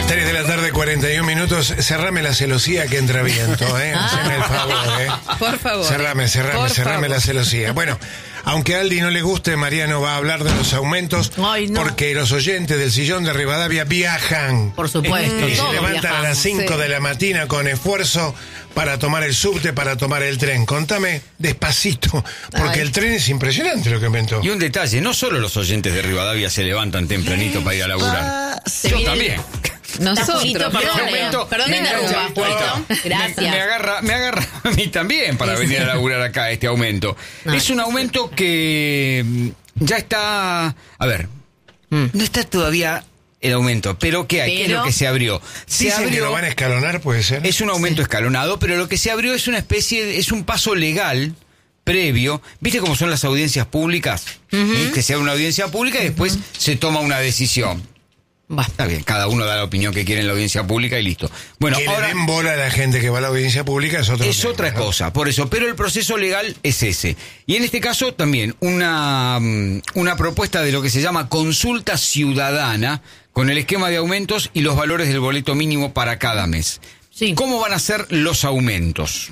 3 de la tarde, 41 minutos. Cerrame la celosía que entra viento, Haceme el favor, Por favor. Cerrame la celosía. Bueno, aunque a Aldi no le guste, Mariano va a hablar de los aumentos. Ay, no. Porque los oyentes del sillón de Rivadavia viajan. Por supuesto. Y se todos levantan a las 5 viajamos, de la mañana con esfuerzo para tomar el subte, para tomar el tren. Contame despacito, porque el tren es impresionante lo que inventó. Y un detalle, no solo los oyentes de Rivadavia se levantan tempranito para ir a laburar. Yo también. Nosotros, Perdón, me interrumpa. Gracias. Me agarra a mí también para venir a laburar acá este aumento. No, es un aumento que ya está... A ver, no está todavía el aumento, pero ¿qué hay? ¿Qué es lo que se abrió? Dicen que lo van a escalonar, puede ser. Es un aumento escalonado, pero lo que se abrió es una especie, es un paso legal previo. ¿Viste cómo son las audiencias públicas? Que se abre una audiencia pública y después se toma una decisión. Está bien, cada uno da la opinión que quiere en la audiencia pública y listo. Bueno, que ahora le den bola a la gente que va a la audiencia pública es otra cosa, por eso. Pero el proceso legal es ese. Y en este caso también una propuesta de lo que se llama consulta ciudadana con el esquema de aumentos y los valores del boleto mínimo para cada mes. Sí. ¿Cómo van a ser los aumentos?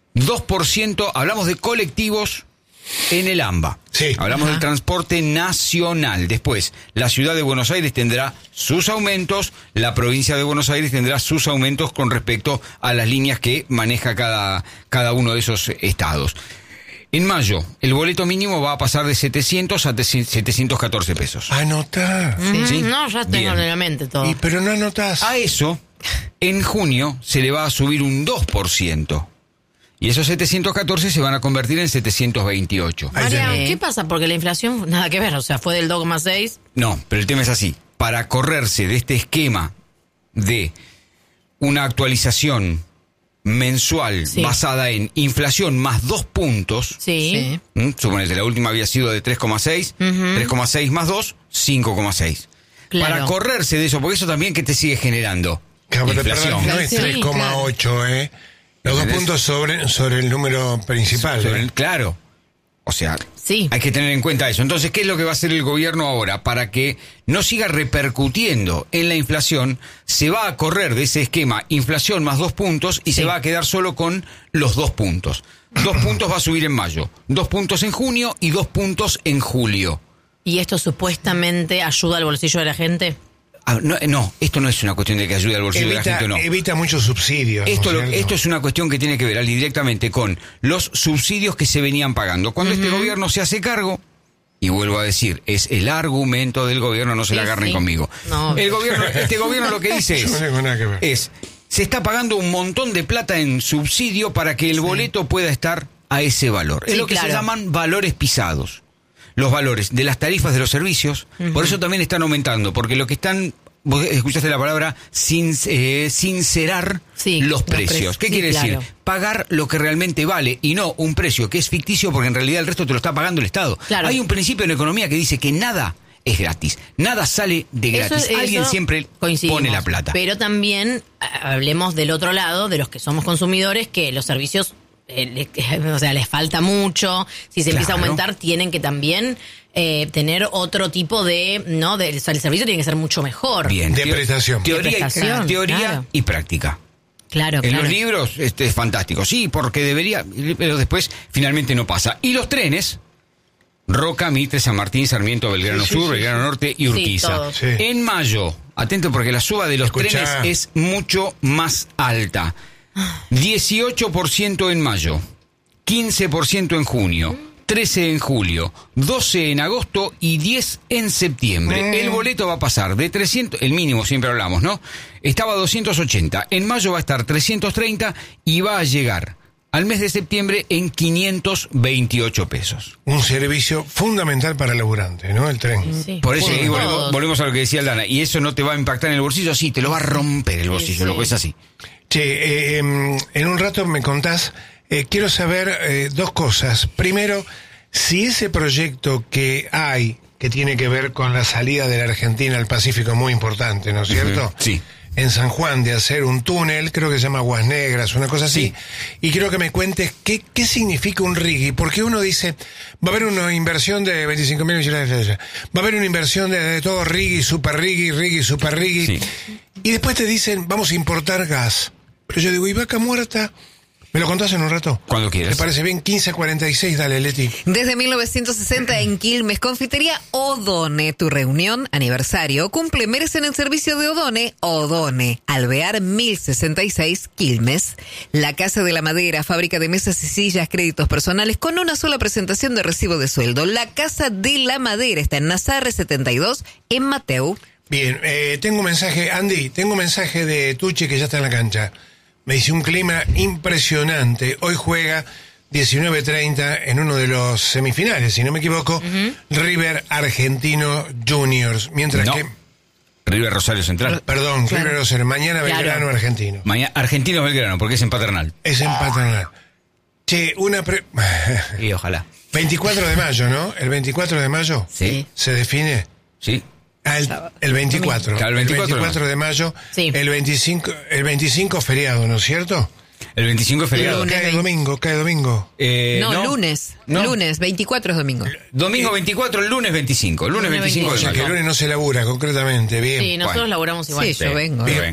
2%, hablamos de colectivos en el AMBA. Sí. Hablamos del transporte nacional. Después, la ciudad de Buenos Aires tendrá sus aumentos, la provincia de Buenos Aires tendrá sus aumentos con respecto a las líneas que maneja cada uno de esos estados. En mayo, el boleto mínimo va a pasar de 700 a 714 pesos. Anotá. ¿Sí? No, ya tengo en la mente todo. Pero no anotás. A eso, en junio, se le va a subir un 2%. Y esos 714 se van a convertir en 728. María, ¿qué pasa? Porque la inflación, nada que ver, o sea, fue del 2,6. No, pero el tema es así. Para correrse de este esquema de una actualización mensual basada en inflación más 2 puntos. Sí. Suponete, la última había sido de 3,6. 3,6 más 2, 5,6. Claro. Para correrse de eso, porque eso también que te sigue generando inflación. No es 3,8, Los 2 puntos sobre el número principal. Claro. O sea, hay que tener en cuenta eso. Entonces, ¿qué es lo que va a hacer el gobierno ahora? Para que no siga repercutiendo en la inflación, se va a correr de ese esquema inflación más 2 puntos y se va a quedar solo con los 2 puntos. 2 puntos va a subir en mayo, 2 puntos en junio y 2 puntos en julio. ¿Y esto supuestamente ayuda al bolsillo de la gente? No, esto no es una cuestión de que ayude al bolsillo de la gente o no. Evita muchos subsidios. Esto es una cuestión que tiene que ver directamente con los subsidios que se venían pagando. Cuando este gobierno se hace cargo, y vuelvo a decir, es el argumento del gobierno, no se la agarren conmigo. No. Este gobierno lo que dice se está pagando un montón de plata en subsidio para que el boleto pueda estar a ese valor. Es lo que se llaman valores pisados. Los valores de las tarifas de los servicios, por eso también están aumentando, porque lo que están, vos escuchaste la palabra, sincerar los precios. ¿Qué quiere decir? Pagar lo que realmente vale y no un precio que es ficticio porque en realidad el resto te lo está pagando el Estado. Claro. Hay un principio en economía que dice que nada es gratis, nada sale de gratis, alguien siempre pone la plata. Pero también hablemos del otro lado, de los que somos consumidores, que los servicios... o sea, les falta mucho. Si se empieza a aumentar, tienen que también tener otro tipo de, ¿no? El servicio tiene que ser mucho mejor. Bien. De prestación. Teoría y práctica. Claro. En los libros es fantástico, sí, porque debería, pero después finalmente no pasa. Y los trenes, Roca, Mitre, San Martín, Sarmiento, Belgrano Sur, Belgrano Norte y Urquiza. En mayo, atento porque la suba de los trenes es mucho más alta. 18% en mayo, 15% en junio, 13% en julio, 12% en agosto y 10% en septiembre. El boleto va a pasar de 300, el mínimo siempre hablamos, ¿no? Estaba a 280, en mayo va a estar 330 y va a llegar al mes de septiembre en 528 pesos. Un servicio fundamental para el laburante, ¿no? El tren. Sí. Por eso volvemos a lo que decía Aldana. ¿Y eso no te va a impactar en el bolsillo? Sí, te lo va a romper el bolsillo, lo que es así. Che, en un rato me contás, quiero saber 2 cosas. Primero, si ese proyecto que hay, que tiene que ver con la salida de la Argentina al Pacífico, muy importante, ¿no es cierto? Sí. En San Juan, de hacer un túnel, creo que se llama Aguas Negras, una cosa así. Y quiero que me cuentes qué significa un RIGI, porque uno dice, va a haber una inversión de 25.000 millones de pesos, va a haber una inversión de todo RIGI, super RIGI, RIGI, super RIGI. Sí. Y después te dicen, vamos a importar gas. Pero yo digo, ¿y Vaca Muerta? ¿Me lo contás en un rato? Cuando quieras. ¿Te parece bien? 15:46, dale, Leti. Desde 1960 en Quilmes, Confitería Odone, tu reunión, aniversario, cumple, merecen el servicio de Odone. Odone, Alvear 1066, Quilmes. La Casa de la Madera, fábrica de mesas y sillas, créditos personales con una sola presentación de recibo de sueldo. La Casa de la Madera está en Nazarre 72, en Mateu. Bien, tengo un mensaje, Andy, tengo un mensaje de Tucci que ya está en la cancha. Me dice un clima impresionante. Hoy juega 19:30 en uno de los semifinales, si no me equivoco, River Argentino Juniors. Mientras No. que... River Rosario Central. Perdón, River Rosario, mañana Claro. Belgrano Argentino. Mañana Argentino Belgrano, porque es en Paternal. Es en Paternal. Che, Y ojalá. 24 de mayo, ¿no? El 24 de mayo Sí. se define... Sí. El 24. Claro, el 24 de mayo. Sí. El 25 feriado, ¿no es cierto? El 25 es feriado. Lunes. Cae domingo. Lunes. No. Lunes, 24 es domingo. Domingo 24, el lunes 25. El lunes Lunes 25 O de sea que el mayo. lunes no se labura concretamente. Bien. Sí, nosotros Bueno. laburamos igual. Sí, yo vengo. Bien.